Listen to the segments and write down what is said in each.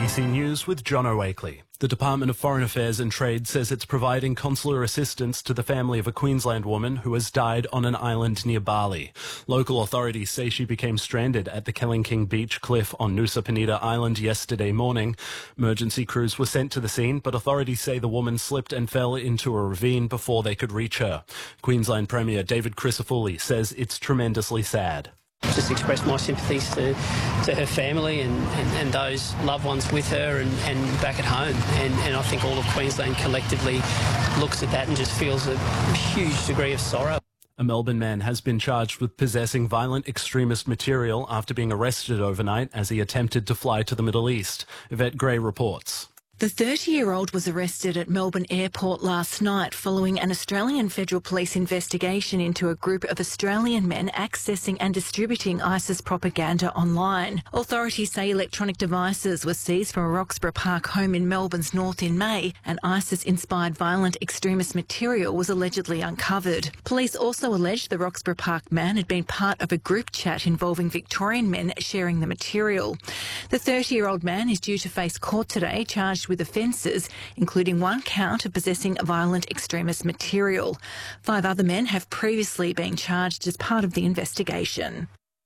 ABC News with John O'Wakely. The Department of Foreign Affairs and Trade says it's providing consular assistance to the family of a Queensland woman who has died on an island near Bali. Local authorities say she became stranded at the Kelling Beach cliff on Nusa Penida Island yesterday morning. Emergency crews were sent to the scene, but authorities say the woman slipped and fell into a ravine before they could reach her. Queensland Premier David Crisafulli says it's tremendously sad. Just express my sympathies to her family and those loved ones with her and back at home. And I think all of Queensland collectively looks at that and just feels a huge degree of sorrow. A Melbourne man has been charged with possessing violent extremist material after being arrested overnight as he attempted to fly to the Middle East. Yvette Gray reports. The 30-year-old was arrested at Melbourne Airport last night following an Australian Federal Police investigation into a group of Australian men accessing and distributing ISIS propaganda online. Authorities say electronic devices were seized from a Roxburgh Park home in Melbourne's north in May, and ISIS-inspired violent extremist material was allegedly uncovered. Police also alleged the Roxburgh Park man had been part of a group chat involving Victorian men sharing the material. The 30-year-old man is due to face court today, charged with offences, including one count of possessing violent extremist material. 5 other men have previously been charged as part of the investigation.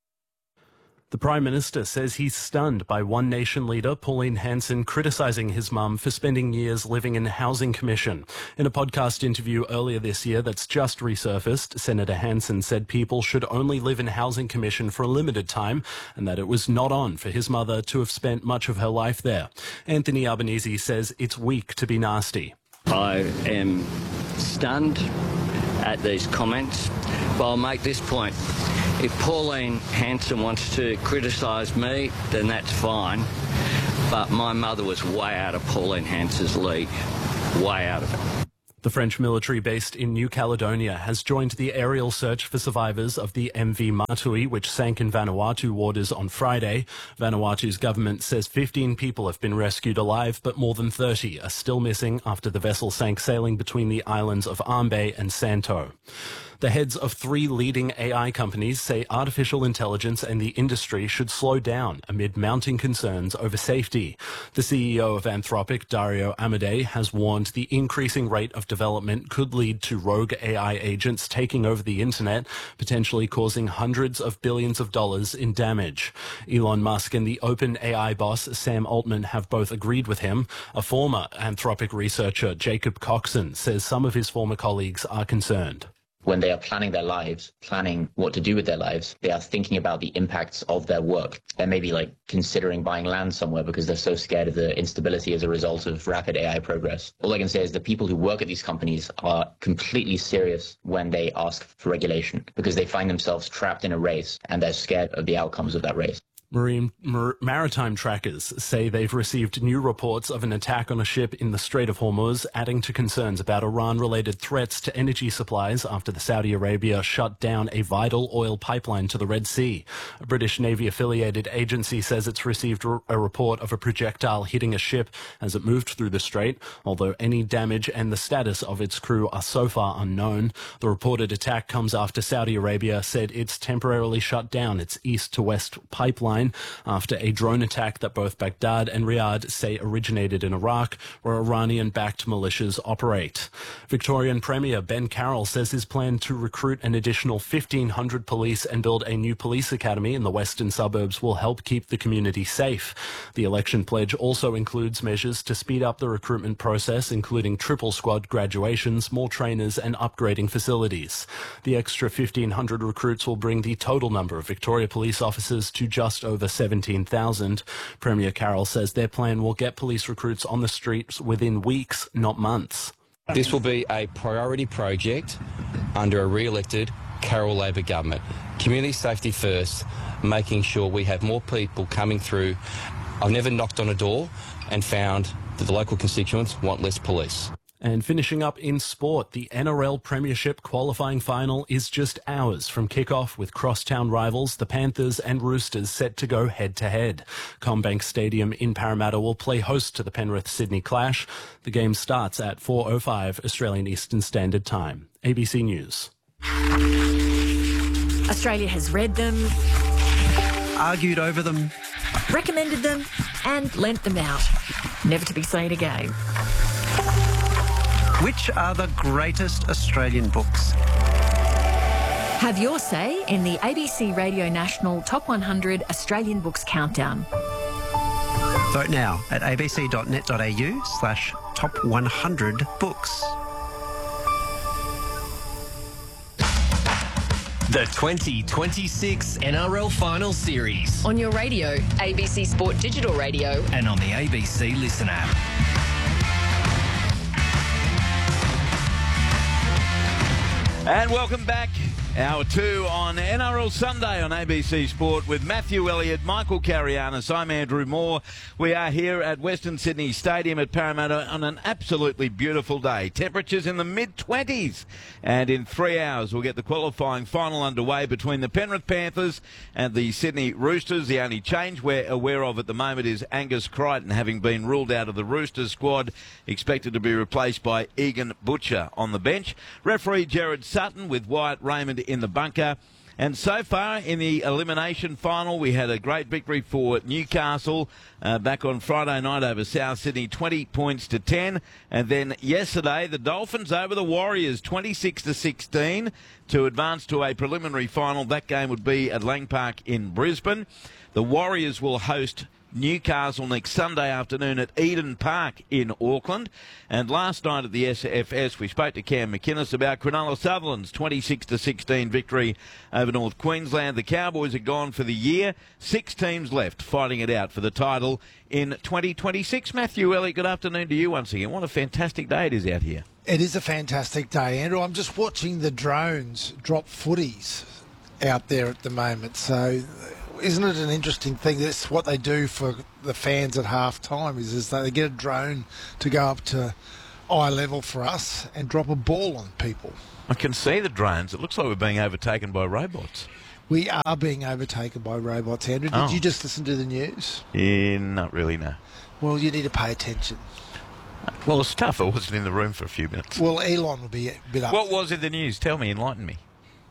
The Prime Minister says he's stunned by One Nation leader Pauline Hanson criticising his mum for spending years living in the Housing Commission. In a podcast interview earlier this year that's just resurfaced, Senator Hanson said people should only live in Housing Commission for a limited time and that it was not on for his mother to have spent much of her life there. Anthony Albanese says it's weak to be nasty. I am stunned at these comments, but I'll make this point. If Pauline Hanson wants to criticise me, then that's fine. But my mother was way out of Pauline Hanson's league. Way out of it. The French military based in New Caledonia has joined the aerial search for survivors of the MV Matui, which sank in Vanuatu waters on Friday. Vanuatu's government says 15 people have been rescued alive, but more than 30 are still missing after the vessel sank sailing between the islands of Ambe and Santo. The heads of 3 leading AI companies say artificial intelligence and the industry should slow down amid mounting concerns over safety. The CEO of Anthropic, Dario Amodei, has warned the increasing rate of development could lead to rogue AI agents taking over the internet, potentially causing hundreds of billions of dollars in damage. Elon Musk and the OpenAI boss, Sam Altman, have both agreed with him. A former Anthropic researcher, Jacob Coxon, says some of his former colleagues are concerned. When they are planning their lives, planning what to do with their lives, they are thinking about the impacts of their work. They may be considering buying land somewhere because they're so scared of the instability as a result of rapid AI progress. All I can say is the people who work at these companies are completely serious when they ask for regulation because they find themselves trapped in a race and they're scared of the outcomes of that race. Maritime trackers say they've received new reports of an attack on a ship in the Strait of Hormuz, adding to concerns about Iran-related threats to energy supplies after the Saudi Arabia shut down a vital oil pipeline to the Red Sea. A British Navy-affiliated agency says it's received a report of a projectile hitting a ship as it moved through the strait, although any damage and the status of its crew are so far unknown. The reported attack comes after Saudi Arabia said it's temporarily shut down its east-to-west pipeline after a drone attack that both Baghdad and Riyadh say originated in Iraq, where Iranian-backed militias operate. Victorian Premier Ben Carroll says his plan to recruit an additional 1,500 police and build a new police academy in the western suburbs will help keep the community safe. The election pledge also includes measures to speed up the recruitment process, including triple squad graduations, more trainers and upgrading facilities. The extra 1,500 recruits will bring the total number of Victoria police officers to just over 17,000. Premier Carroll says their plan will get police recruits on the streets within weeks, not months. This will be a priority project under a re-elected Carroll Labor government. Community safety first, making sure we have more people coming through. I've never knocked on a door and found that the local constituents want less police. And finishing up in sport, the NRL Premiership qualifying final is just hours from kickoff with crosstown rivals, the Panthers and Roosters, set to go head-to-head. CommBank Stadium in Parramatta will play host to the Penrith-Sydney clash. The game starts at 4:05 Australian Eastern Standard Time. ABC News. Australia has read them, argued over them, recommended them, and lent them out, never to be seen again. Which are the greatest Australian books? Have your say in the ABC Radio National Top 100 Australian Books Countdown. Vote now at abc.net.au/top100books. The 2026 NRL Final Series. On your radio, ABC Sport Digital Radio. And on the ABC Listen app. And welcome back. Hour 2 on NRL Sunday on ABC Sport with Matthew Elliott, Michael Carianis. I'm Andrew Moore. We are here at Western Sydney Stadium at Parramatta on an absolutely beautiful day. Temperatures in the mid-20s. And in 3 hours, we'll get the qualifying final underway between the Penrith Panthers and the Sydney Roosters. The only change we're aware of at the moment is Angus Crichton having been ruled out of the Roosters squad, expected to be replaced by Egan Butcher on the bench. Referee Gerard Sutton with Wyatt Raymond in the bunker. And so far in the elimination final, we had a great victory for Newcastle back on Friday night over South Sydney, 20 points to 10. And then yesterday, the Dolphins over the Warriors, 26-16 to advance to a preliminary final. That game would be at Lang Park in Brisbane. The Warriors will host Newcastle next Sunday afternoon at Eden Park in Auckland. And last night at the SFS, we spoke to Cam McInnes about Cronulla Sutherland's 26-16 victory over North Queensland. The Cowboys are gone for the year. 6 teams left fighting it out for the title in 2026. Matthew Elliott, good afternoon to you once again. What a fantastic day it is out here. It is a fantastic day, Andrew. I'm just watching the drones drop footies out there at the moment. So isn't it an interesting thing? That's what they do for the fans at half time, is they get a drone to go up to eye level for us and drop a ball on people. I can see the drones. It looks like we're being overtaken by robots. We are being overtaken by robots, Andrew. Did you just listen to the news? Yeah, not really, no. Well, you need to pay attention. Well, it's tough. I wasn't in the room for a few minutes. Well, Elon will be a bit up. What was in the news? Tell me, enlighten me.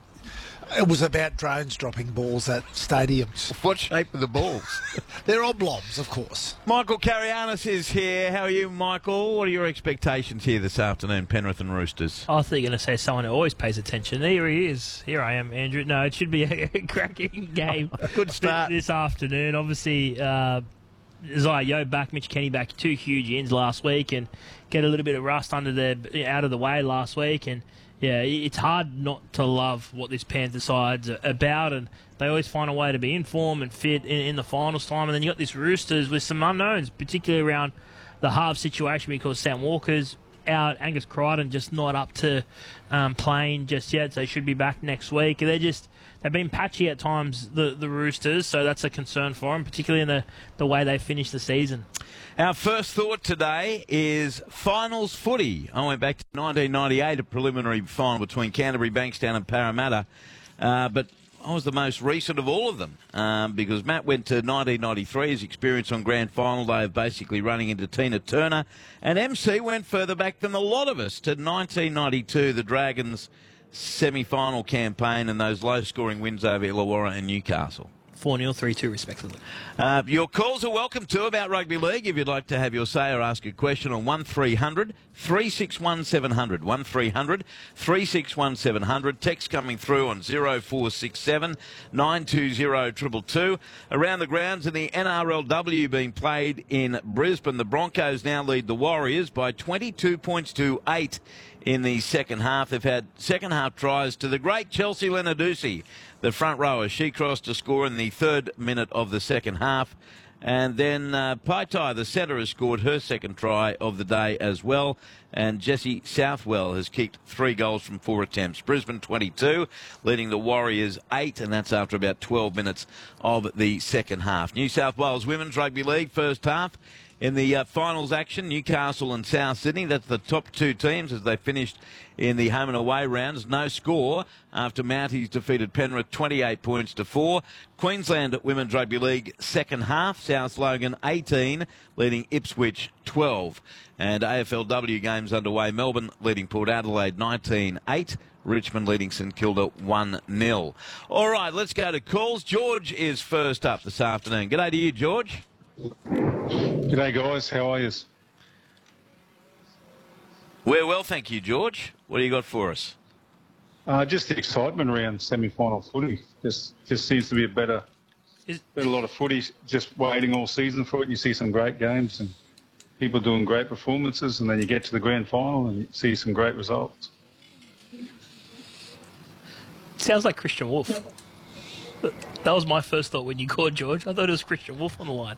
It was about drones dropping balls at stadiums. What shape are the balls? They're oblongs, of course. Michael Carianis is here. How are you, Michael? What are your expectations here this afternoon, Penrith and Roosters? I thought you were going to say someone who always pays attention. Here he is. Here I am, Andrew. No, it should be a cracking game. Good start. This afternoon. Obviously, Isaiah Yeo back, Mitch Kenny back, 2 huge ins last week, and get a little bit of rust out of the way last week. And yeah, it's hard not to love what this Panther side's about, and they always find a way to be in form and fit in the finals time. And then you got this Roosters with some unknowns, particularly around the half situation because Sam Walker's out, Angus Crichton just not up to playing just yet, so he should be back next week. They've been patchy at times, the Roosters, so that's a concern for them, particularly in the way they finish the season. Our first thought today is finals footy. I went back to 1998, a preliminary final between Canterbury, Bankstown and Parramatta, but I was the most recent of all of them because Matt went to 1993, his experience on Grand Final Day of basically running into Tina Turner, and MC went further back than a lot of us to 1992, the Dragons' semi-final campaign and those low-scoring wins over Illawarra and Newcastle. 4-0, 3-2 respectively. Your calls are welcome too about rugby league if you'd like to have your say or ask a question on 1300 361 700. 1300 361 700. Text coming through on 0467 920 222. Around the grounds in the NRLW being played in Brisbane, the Broncos now lead the Warriors by 22 points to 8 in the second half. They've had second half tries to the great Chelsea Lenarduzzi, the front rower. She crossed to score in the 3rd minute of the second half. And then Paitai, the centre, has scored her second try of the day as well. And Jessie Southwell has kicked 3 goals from 4 attempts. Brisbane 22, leading the Warriors 8, and that's after about 12 minutes of the second half. New South Wales Women's Rugby League first half. In the finals action, Newcastle and South Sydney, that's the top 2 teams as they finished in the home and away rounds. No score after Mounties defeated Penrith 28 points to 4. Queensland Women's Rugby League second half, South Logan 18, leading Ipswich 12. And AFLW games underway, Melbourne leading Port Adelaide 19-8. Richmond leading St Kilda 1-0. All right, let's go to calls. George is first up this afternoon. G'day to you, George. G'day, guys. How are you? We're well, thank you, George. What do you got for us? Just the excitement around semi-final footy. Just seems to be a better lot of footy. Just waiting all season for it. You see some great games and people doing great performances, and then you get to the grand final and you see some great results. Sounds like Christian Wolf. That was my first thought when you called, George. I thought it was Christian Wolf on the line.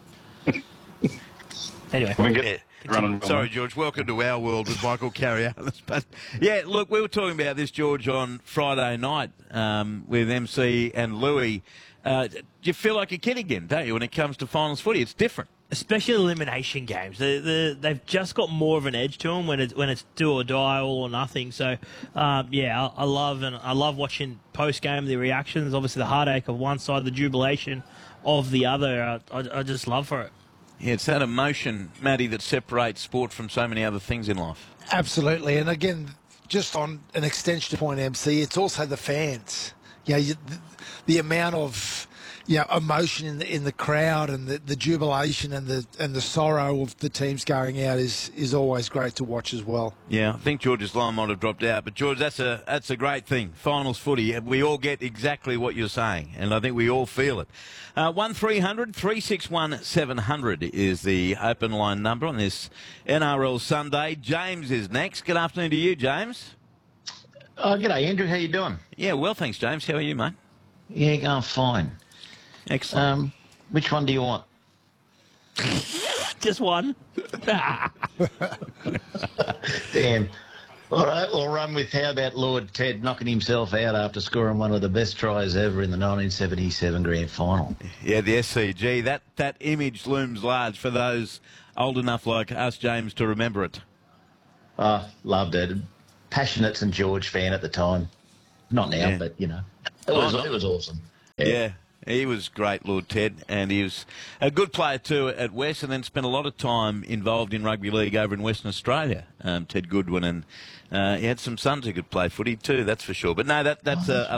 Anyway. Sorry, George. Welcome to our world with Michael Carianis. But yeah, look, we were talking about this, George, on Friday night with MC and Louis. You feel like a kid again, don't you, when it comes to finals footy? It's different. Especially elimination games. They've just got more of an edge to them when it's do or die, all or nothing. So, I love watching post-game, the reactions, obviously the heartache of one side, the jubilation of the other. I just love for it. Yeah, it's that emotion, Matty, that separates sport from so many other things in life. Absolutely. And again, just on an extension point, MC, it's also the fans. The amount of emotion in the crowd and the jubilation and the sorrow of the teams going out is always great to watch as well. Yeah, I think George's line might have dropped out, but George, that's a great thing. Finals footy, we all get exactly what you're saying, and I think we all feel it. 1300 361 700 is the open line number on this NRL Sunday. James is next. Good afternoon to you, James. G'day, Andrew. How you doing? Yeah, well, thanks, James. How are you, mate? Yeah, going fine. Excellent. Which one do you want? Just one. Damn. All right, we'll run with how about Lord Ted knocking himself out after scoring one of the best tries ever in the 1977 Grand Final. Yeah, the SCG. That image looms large for those old enough like us, James, to remember it. Loved it. Passionate St George fan at the time. Not now, but, it was awesome. Yeah. He was great, Lord Ted, and he was a good player too at West, and then spent a lot of time involved in rugby league over in Western Australia, Ted Goodwin, and he had some sons who could play footy too, that's for sure. But no, that's a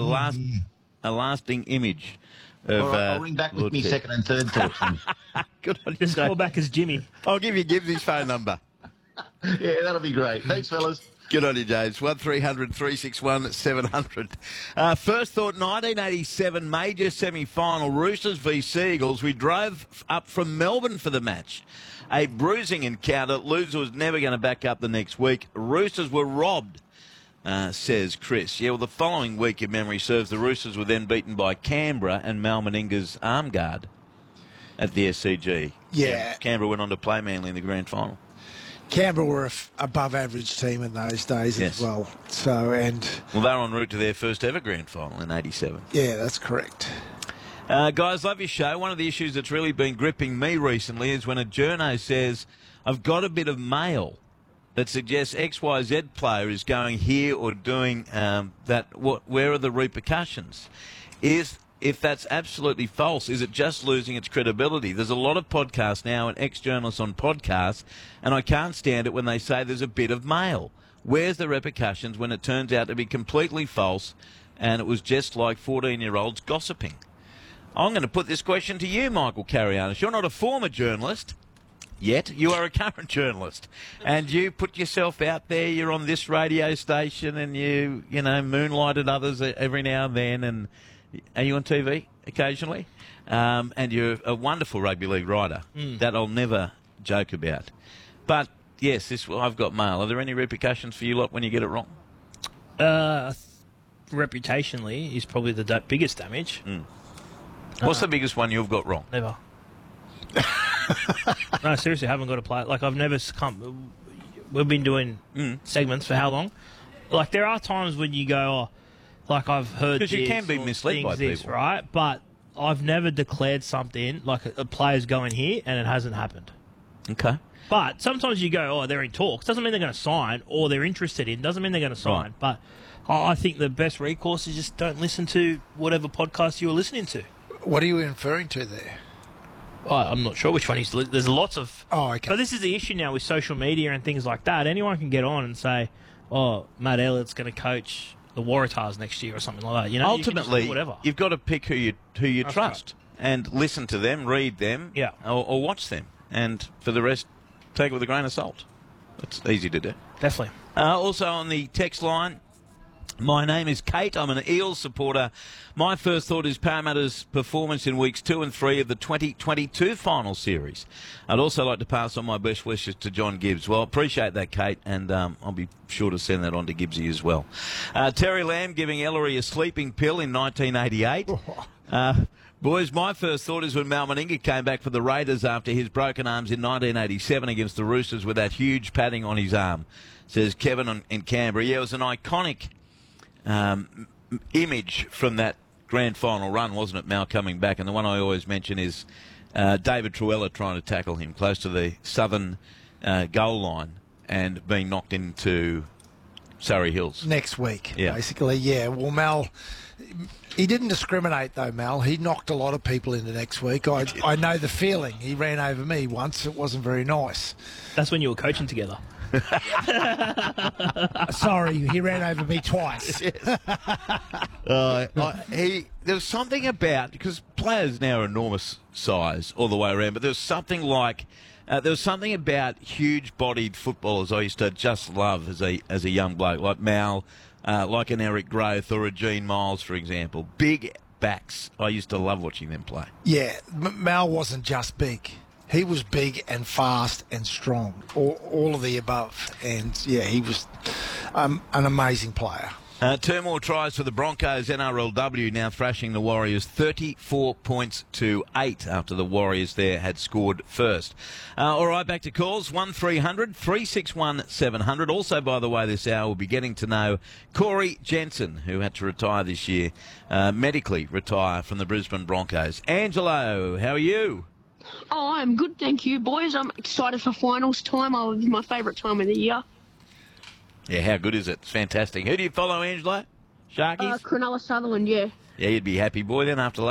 lasting image of All right, I'll ring back Lord with me Ted. second and third thoughts. Good on you, Just call back as Jimmy. I'll give you Gibbs' phone number. Yeah, that'll be great. Thanks, fellas. Good on you, James. 1300 361 700. First thought, 1987 major semi-final, Roosters v Seagulls. We drove up from Melbourne for the match. A bruising encounter. Loser was never going to back up the next week. Roosters were robbed, says Chris. Yeah, well, the following week, if memory serves, the Roosters were then beaten by Canberra and Mal Meninga's arm guard at the SCG. Yeah. Canberra went on to play Manly in the grand final. Canberra were an above-average team in those days as well. Well, they were en route to their first ever grand final in 87. Yeah, that's correct. Guys, love your show. One of the issues that's really been gripping me recently is when a journo says, I've got a bit of mail that suggests XYZ player is going here or doing that. Where are the repercussions? If that's absolutely false, is it just losing its credibility? There's a lot of podcasts now and ex-journalists on podcasts, and I can't stand it when they say there's a bit of mail. Where's the repercussions when it turns out to be completely false and it was just like 14-year-olds gossiping? I'm going to put this question to you, Michael Carianis. You're not a former journalist yet. You are a current journalist. And you put yourself out there. You're on this radio station and you moonlight at others every now and then. And are you on TV occasionally? And you're a wonderful rugby league writer. That I'll never joke about. But, yes, I've got mail. Are there any repercussions for you lot when you get it wrong? Reputationally is probably the biggest damage. What's the biggest one you've got wrong? Never. No, seriously, I haven't got a play. Like, I've never come. We've been doing segments for how long? Like, there are times when you go, like I've heard because you can be misled by people, right? But I've never declared something like a player's going here and it hasn't happened. Okay. But sometimes you go, they're in talks. Doesn't mean they're going to sign, or they're interested in. Doesn't mean they're going to sign. Right. But I think the best recourse is just don't listen to whatever podcast you were listening to. What are you referring to there? I'm not sure which one there's lots of... Oh, okay. But this is the issue now with social media and things like that. Anyone can get on and say, Matt Elliott's going to coach the Waratahs next year or something like that. You know, ultimately, whatever. You've got to pick who you trust. Right. and listen to them, read them, or watch them. And for the rest, take it with a grain of salt. It's easy to do. Definitely. Also on the text line, my name is Kate. I'm an Eels supporter. My first thought is Parramatta's performance in weeks 2 and 3 of the 2022 final series. I'd also like to pass on my best wishes to John Gibbs. Well, appreciate that, Kate, and I'll be sure to send that on to Gibbsy as well. Terry Lamb giving Ellery a sleeping pill in 1988. Boys, my first thought is when Mal Meninga came back for the Raiders after his broken arms in 1987 against the Roosters with that huge padding on his arm, says Kevin in Canberra. Yeah, it was an iconic image from that grand final run, wasn't it, Mal coming back? And the one I always mention is David Truella trying to tackle him close to the southern goal line and being knocked into Surrey Hills. Next week, basically, yeah. Well, Mal... He didn't discriminate, though, Mal. He knocked a lot of people into next week. I know the feeling. He ran over me once. It wasn't very nice. That's when you were coaching together. Sorry, he ran over me twice. There was something about, because players now are enormous size all the way around, but there was something about huge-bodied footballers I used to just love as a young bloke, like Mal. Like an Eric Growth or a Gene Miles, for example. Big backs. I used to love watching them play. Yeah, Mal wasn't just big. He was big and fast and strong. All of the above. And, yeah, he was an amazing player. 2 more tries for the Broncos. NRLW now thrashing the Warriors 34 points to 8 after the Warriors there had scored first. All right, back to calls. 1300 361 700. Also, by the way, this hour we'll be getting to know Corey Jensen, who had to retire this year, medically retire from the Brisbane Broncos. Angelo, how are you? Oh, I'm good, thank you, boys. I'm excited for finals time. It's my favourite time of the year. Yeah, how good is it? It's fantastic. Who do you follow, Angelo? Sharkies? Cronulla Sutherland, yeah. Yeah, you'd be happy boy then after